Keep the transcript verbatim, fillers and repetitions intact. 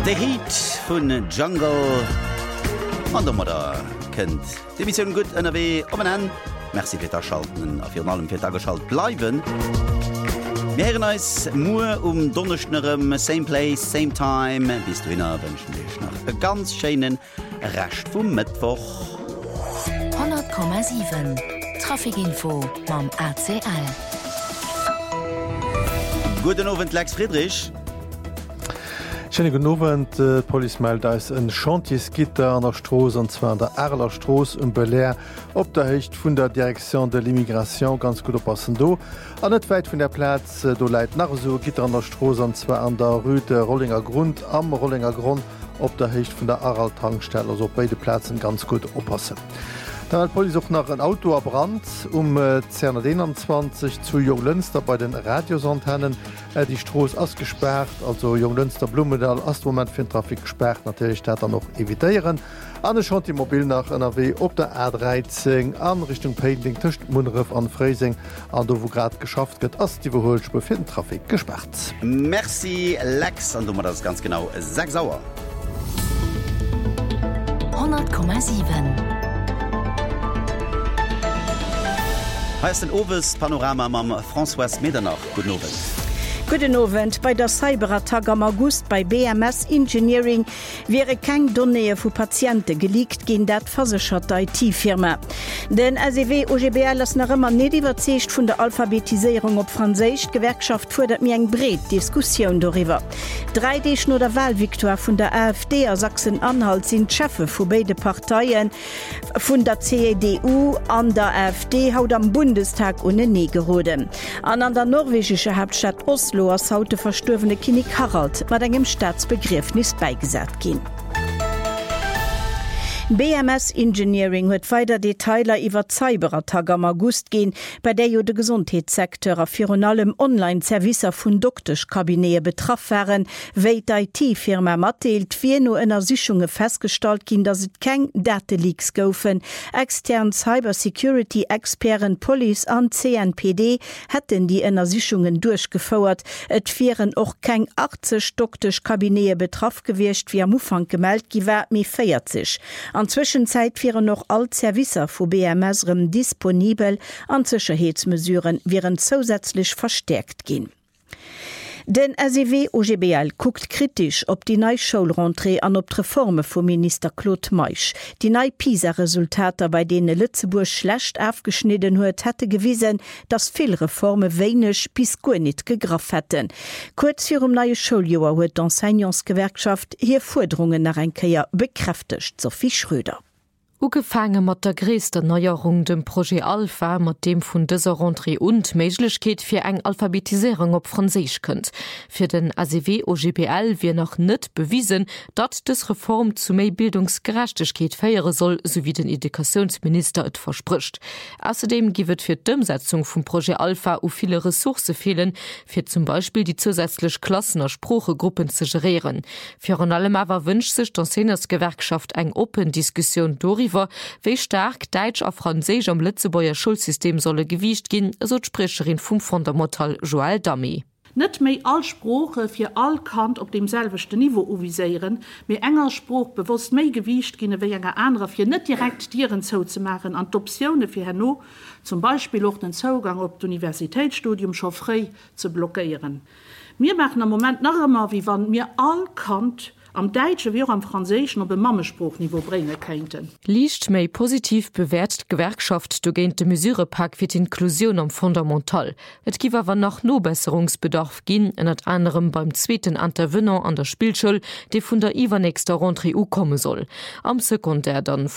The Heat vun Jungle an der Moder kënnt de Mission gut N R W om an. Merci Peter Schalten a fir allem fir Tagesschalt bleiben. Meeren eis Muer um Donnerschnerem same place, same time bis du hinnner wënschen Dich nach e ganz scheinen recht vum Mittwoch. hundert Komma sieben Trafikinfo mam A C L. Guten Abend, Lex Friedrich. Schönen guten Abend, äh, Police meldet, da ist ein Chantiersgitter an der Straße, und zwar an der Erler Straße in Bel-Air, ob der Hecht von der Direktion de l'Immigration, ganz gut oppassen do. An nicht weit von der Platz, äh, do leidt nach so Gitter an der Straße, und zwar an der Rue de Rollinger Grund, am Rollinger Grund, ob der Hecht von der Aral-Tankstelle, also beide Plätzen ganz gut oppassen. Dann hat Polizei auch nach ein Auto erbrannt um äh, zehn Uhr einundzwanzig zu Junglünster bei den Radiosantennen. Äh, die Straße ist gesperrt, also Junglünster Blumedal ist im Moment für den Trafik gesperrt. Natürlich darf er noch evitieren. Anne schon die Mobil nach N R W auf der A dreizehn an Richtung Peidling zwischen Munref an Freising, an der wo gerade geschafft wird, ist die Überholspur für den Trafik gesperrt. Merci Lex, und du machst das ganz genau sechs Uhr. hundert Komma sieben Heißt den Oves Panorama mam François Medernach. Guten Abend. Guten Abend. Bei der Cyberattack am August bei B M S Engineering wäre kein Données vu Patienten geleakt gegen dat versichert I T-Firma. Den S E W O G B L ist noch immer nicht überzeugt von der Alphabetisierung op Französisch. Gewerkschaft fordert mir eng bret Diskussion darüber. Drei D nur der Wahlviktor von der AfD a Sachsen-Anhalt sind Chefe von beide Parteien von der C D U an der AfD haut am Bundestag ohne Negerode. An an der norwegische Hauptstadt Oslo als haute verstorvene Kinik Harald mat engem Staatsbegriffnis beigesat gin. B M S Engineering huet weiter Detailer iwwer Cyberattack am August gin, bei der jo de Gesundheitssektor a Fion allem Online-Servicer vun Doktorkabinee betraff wären, wéi d'I T-Firma matteelt wie no ënner Sichunge feststalt gin, dat et keng Dataleaks goufen. Extern Cybersecurity-Experen Police an C N P D hätten die ënner Sichungen durchgefauert. Et viren och keng achtzig Doktorkabinee betraff gewircht, wie am Ufang gemeldt giwer mi vierzig. An Zwischenzeit wären noch all Servicer vu B M S rem disponibel, an Sicherheitsmesuren wären zusätzlich verstärkt gin. Den S E W O G B L guckt kritisch op die neue Schulrentrée an op Reforme vom Minister Claude Meisch. Die neue PISA-Resultate, bei denen Lützeburg schlecht aufgeschnitten huet, hätte gewiesen, dass viele Reformen wenig bis gar nicht gegraf hätten. Kurz vor dem neuen Schuljahr huet d'Enseignants-Gewerkschaft hier Forderungen nach ein Keier bekräftigt, Sophie Schröder. Ugefangen mat der gréesster Neuerung dem Projekt Alpha mat dem vun dëser Rentrée und Meiglechkeet fir eng Alphabetisierung op Franzésisch kënnt. Fir den A C W O G B L wie noch net bewiesen, dat des Reform zu méi Bildungsgerechtegkeet féiere soll, sowie den Edukationsminister et verspricht. Außerdem giwet fir d'Umsetzung vum Projekt Alpha u viele Ressource fehlen, fir zum Beispiel die zusätzlich Klassener Spruchegruppen zu gerieren. Fir an allem awer wünscht sich d'Enseignants-Gewerkschaft eng Open Diskussion dori wie stark Deutsch auf Französisch am Lützebauer Schulsystem solle gewicht gehen, so die Sprecherin vom Fundamental Joël Damy. Nicht mehr all Sprache für all Kant auf demselben Niveau uvisieren, mehr enger Spruch bewusst mehr gewicht gehen wie enger andere für nicht direkt Tieren so zu machen, an Optionen für Herno, zum Beispiel auch den Zugang auf das Universitätsstudium schon frei zu blockieren. Wir machen im Moment noch immer, wie wenn wir all Kant am Deutsche wie am Französischen op Mammespruchniveau bringen könnten. Liicht méi positiv bewährt Gewerkschaft do géint de Mesurepack fir d'Inklusion am Fundamental. Et giwer war noch no Besserungsbedarf ginn, ennner anderem beim zweiten Intervenant an der Spielschule, de vun der iwwernächster Rentrée komme soll. Am Sekundär dann